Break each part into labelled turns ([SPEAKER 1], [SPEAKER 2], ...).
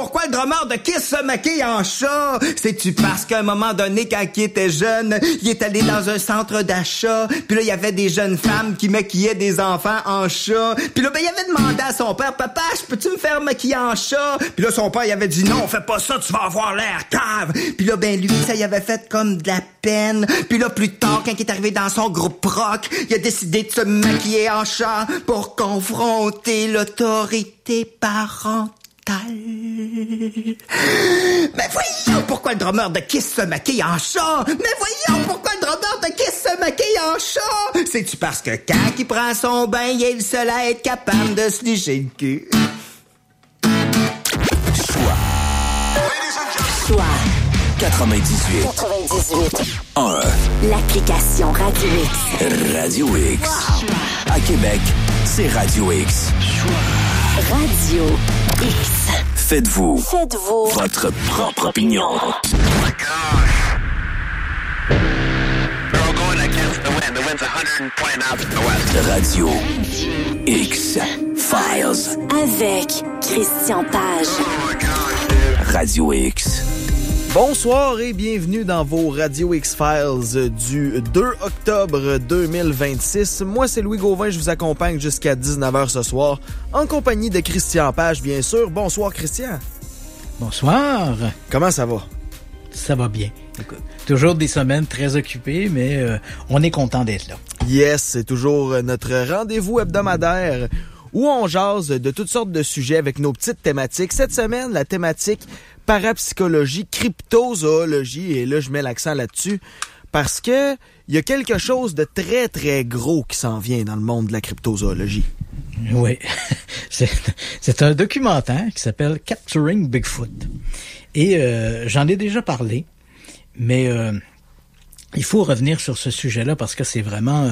[SPEAKER 1] pourquoi le drummer de Kiss se maquille en chat? C'est-tu parce qu'à un moment donné, quand il était jeune, il est allé dans un centre d'achat, puis là, il y avait des jeunes femmes qui maquillaient des enfants en chat, puis là, ben, il avait demandé à son père, papa, peux-tu me faire maquiller en chat? Puis là, son père, il avait dit, non, fais pas ça, tu vas avoir l'air cave. Puis là, ben, lui, ça y avait fait comme de la peine. Puis là, plus tard, quand il est arrivé dans son groupe rock, il a décidé de se maquiller en chat pour confronter l'autorité parentale. Mais voyons pourquoi le drummer de Kiss se maquille en chat. Mais voyons pourquoi le drummer de Kiss se maquille en chat. C'est-tu parce que quand il prend son bain, il est le seul à être capable de se licher le cul?
[SPEAKER 2] Choix
[SPEAKER 3] 98 1
[SPEAKER 2] l'application Radio X.
[SPEAKER 3] Radio X. À Québec, c'est Radio X.
[SPEAKER 2] Radio X.
[SPEAKER 3] Faites-vous
[SPEAKER 2] votre
[SPEAKER 3] propre opinion. Radio X Files.
[SPEAKER 2] Avec Christian Page.
[SPEAKER 3] Radio X.
[SPEAKER 4] Bonsoir et bienvenue dans vos Radio X-Files du 2 octobre 2026. Moi, c'est Louis Gauvin, je vous accompagne jusqu'à 19h ce soir, en compagnie de Christian Page, bien sûr. Bonsoir, Christian.
[SPEAKER 5] Bonsoir.
[SPEAKER 4] Comment ça va?
[SPEAKER 5] Ça va bien. Écoute, toujours des semaines très occupées, mais on est content d'être là.
[SPEAKER 4] Yes, c'est toujours notre rendez-vous hebdomadaire où on jase de toutes sortes de sujets avec nos petites thématiques. Cette semaine, la thématique parapsychologie, cryptozoologie, et là je mets l'accent là-dessus parce que il y a quelque chose de très très gros qui s'en vient dans le monde de la cryptozoologie.
[SPEAKER 5] Oui, c'est un documentaire qui s'appelle Capturing Bigfoot et j'en ai déjà parlé, mais il faut revenir sur ce sujet-là parce que c'est vraiment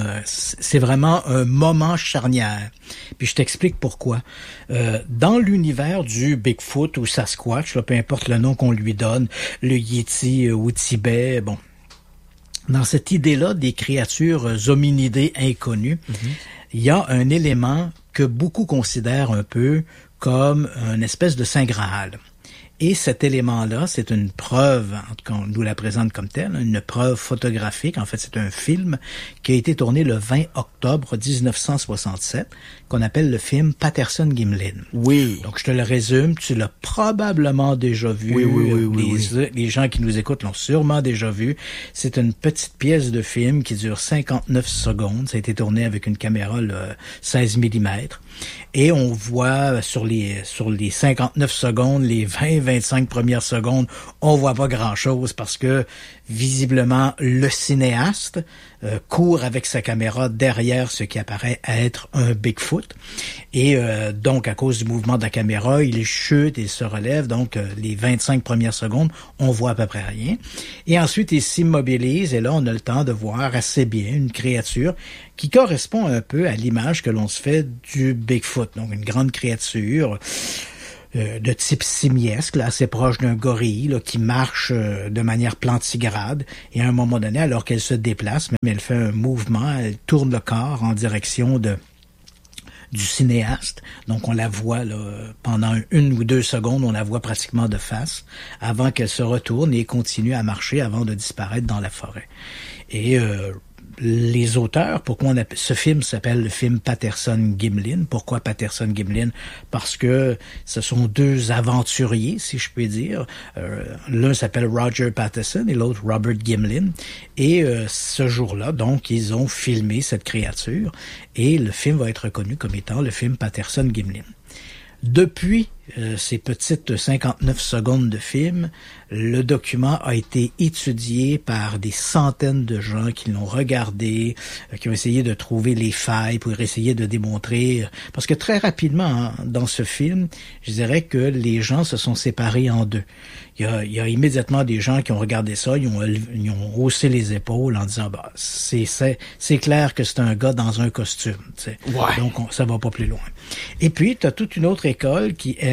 [SPEAKER 5] un moment charnière. Puis je t'explique pourquoi. Dans l'univers du Bigfoot ou Sasquatch, là, peu importe le nom qu'on lui donne, le Yeti ou Tibet, bon, dans cette idée-là des créatures hominidées inconnues, il y a un élément que beaucoup considèrent un peu comme une espèce de Saint Graal. Et cet élément-là, c'est une preuve, en tout cas on nous la présente comme telle, une preuve photographique. En fait, c'est un film qui a été tourné le 20 octobre 1967, qu'on appelle le film Patterson-Gimlin.
[SPEAKER 4] Oui.
[SPEAKER 5] Donc, je te le résume, tu l'as probablement déjà vu.
[SPEAKER 4] Oui.
[SPEAKER 5] Les gens qui nous écoutent l'ont sûrement déjà vu. C'est une petite pièce de film qui dure 59 secondes. Ça a été tourné avec une caméra 16 mm. Et on voit sur les 59 secondes, les 20-25 premières secondes, on voit pas grand-chose parce que visiblement le cinéaste court avec sa caméra derrière ce qui apparaît être un Bigfoot. Et donc, à cause du mouvement de la caméra, il chute, il se relève. Donc, les 25 premières secondes, on voit à peu près rien. Et ensuite, il s'immobilise. Et là, on a le temps de voir assez bien une créature qui correspond un peu à l'image que l'on se fait du Bigfoot. Donc, une grande créature de type simiesque, là, assez proche d'un gorille, là, qui marche de manière plantigrade. Et à un moment donné, alors qu'elle se déplace, même elle fait un mouvement, elle tourne le corps en direction du cinéaste. Donc, on la voit là, pendant 1 ou 2 secondes, on la voit pratiquement de face, avant qu'elle se retourne et continue à marcher avant de disparaître dans la forêt. Et les auteurs, pourquoi ce film s'appelle le film Patterson-Gimlin. Pourquoi Patterson-Gimlin? Parce que ce sont 2 aventuriers, si je puis dire. L'un s'appelle Roger Patterson et l'autre Robert Gimlin. Et ce jour-là, donc, ils ont filmé cette créature et le film va être reconnu comme étant le film Patterson-Gimlin. Depuis ces petites 59 secondes de film, le document a été étudié par des centaines de gens qui l'ont regardé, qui ont essayé de trouver les failles pour essayer de démontrer. Parce que très rapidement, dans ce film, je dirais que les gens se sont séparés en 2. Il y a immédiatement des gens qui ont regardé ça, ils ont haussé les épaules en disant bah c'est clair que c'est un gars dans un costume. Tu sais.
[SPEAKER 4] Ouais.
[SPEAKER 5] Donc ça va pas plus loin. Et puis tu as toute une autre école qui elle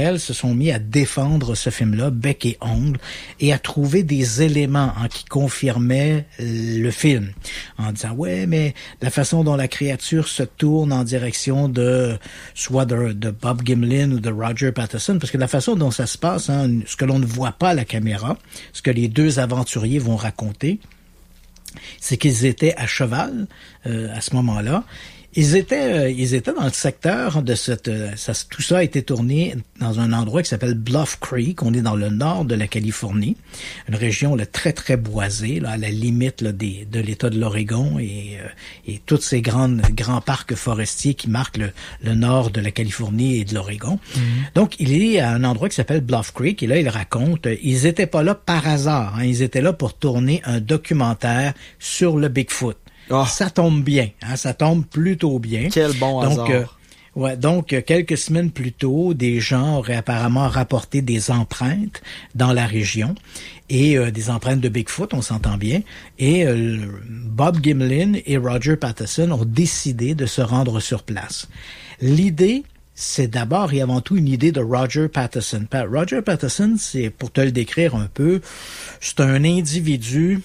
[SPEAKER 5] culturels se sont mis à défendre ce film-là, bec et ongle, et à trouver des éléments qui confirmaient le film, en disant ouais, mais la façon dont la créature se tourne en direction de soit de Bob Gimlin ou de Roger Patterson, parce que la façon dont ça se passe, ce que l'on ne voit pas à la caméra, ce que les deux aventuriers vont raconter, c'est qu'ils étaient à cheval à ce moment-là. Ils étaient dans le secteur de tout ça a été tourné dans un endroit qui s'appelle Bluff Creek. On est dans le nord de la Californie, une région très très boisée, à la limite de l'État de l'Oregon et tous ces grands parcs forestiers qui marquent le nord de la Californie et de l'Oregon. Donc il est à un endroit qui s'appelle Bluff Creek et là il raconte, ils étaient pas là par hasard, ils étaient là pour tourner un documentaire sur le Bigfoot. Oh. Ça tombe bien, ça tombe plutôt bien.
[SPEAKER 4] Quel bon hasard.
[SPEAKER 5] Donc, quelques semaines plus tôt, des gens auraient apparemment rapporté des empreintes dans la région, et des empreintes de Bigfoot, on s'entend bien, et Bob Gimlin et Roger Patterson ont décidé de se rendre sur place. L'idée, c'est d'abord et avant tout une idée de Roger Patterson. Roger Patterson, c'est, pour te le décrire un peu, c'est un individu...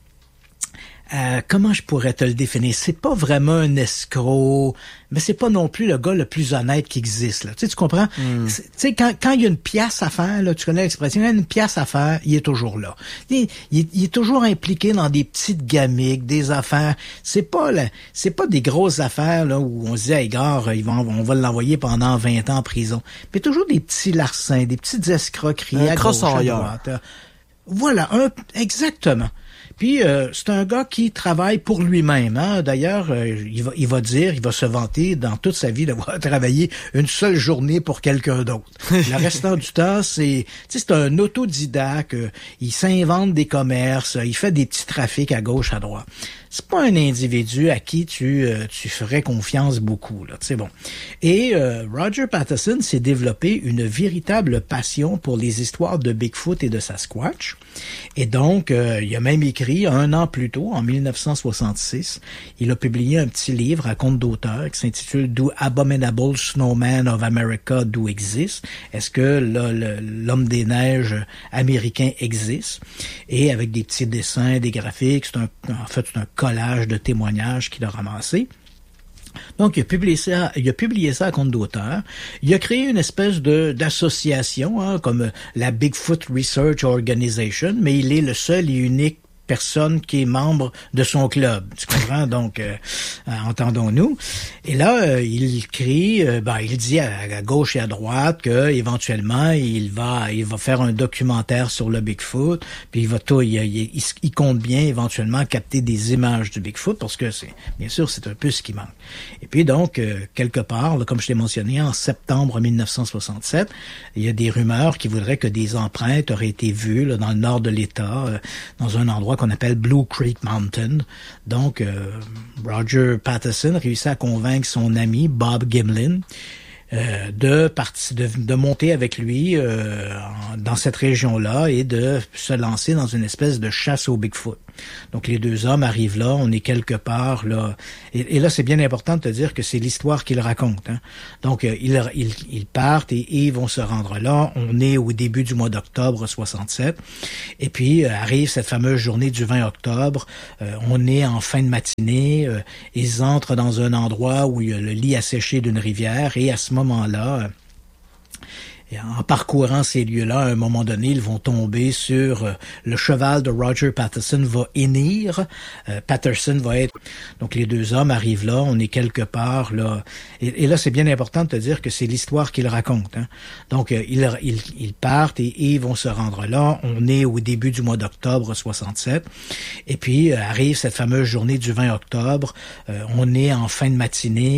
[SPEAKER 5] comment je pourrais te le définir? C'est pas vraiment un escroc, mais c'est pas non plus le gars le plus honnête qui existe, là. Tu comprends? Tu sais, quand il y a une pièce à faire, là, tu connais l'expression, il y a une pièce à faire, il est toujours là. Il est toujours impliqué dans des petites gamiques, des affaires. C'est pas des grosses affaires, là, où on se dit, hey, gars, on va l'envoyer pendant 20 ans en prison. Mais toujours des petits larcins, des petites escroqueries à gauche, à droite. Voilà, exactement. Puis c'est un gars qui travaille pour lui-même. D'ailleurs, il va se vanter dans toute sa vie d'avoir travaillé une seule journée pour quelqu'un d'autre. Le restant du temps, c'est un autodidacte. Il s'invente des commerces, il fait des petits trafics à gauche, à droite. C'est pas un individu à qui tu ferais confiance beaucoup, là. C'est bon. Et Roger Patterson s'est développé une véritable passion pour les histoires de Bigfoot et de Sasquatch. Et donc, il a même écrit un an plus tôt, en 1966, il a publié un petit livre à compte d'auteur qui s'intitule Do Abominable Snowman of America Do Exist? Est-ce que l'homme des neiges américain existe? Et avec des petits dessins, des graphiques, c'est un collage de témoignages qu'il a ramassé. Donc, il a publié ça à compte d'auteur. Il a créé une espèce d'association, comme la Bigfoot Research Organization, mais il est le seul et unique personne qui est membre de son club. Tu comprends? Donc, entendons-nous. Et là, il dit à gauche et à droite que éventuellement il va faire un documentaire sur le Bigfoot, puis il compte bien éventuellement capter des images du Bigfoot, parce que bien sûr, c'est un peu ce qui manque. Et puis donc, quelque part, là, comme je t'ai mentionné, en septembre 1967, il y a des rumeurs qui voudraient que des empreintes auraient été vues là, dans le nord de l'État, dans un endroit qu'on appelle Blue Creek Mountain. Donc, Roger Patterson réussit à convaincre son ami Bob Gimlin de monter avec lui dans cette région-là et de se lancer dans une espèce de chasse au Bigfoot. Donc les deux hommes arrivent là, on est quelque part là, et là c'est bien important de te dire que c'est l'histoire qu'ils racontent. Donc ils partent et ils vont se rendre là. On est au début du mois d'octobre 67, et puis arrive cette fameuse journée du 20 octobre. On est en fin de matinée. Ils entrent dans un endroit où il y a le lit asséché d'une rivière, et à ce moment-là, en parcourant ces lieux-là, à un moment donné, ils vont tomber sur le cheval de Roger Patterson va hennir. Patterson va être... Donc, les deux hommes arrivent là, on est quelque part là. Et là, c'est bien important de te dire que c'est l'histoire qu'ils racontent. Donc, ils partent et ils vont se rendre là. On est au début du mois d'octobre 67. Et puis, arrive cette fameuse journée du 20 octobre. On est en fin de matinée.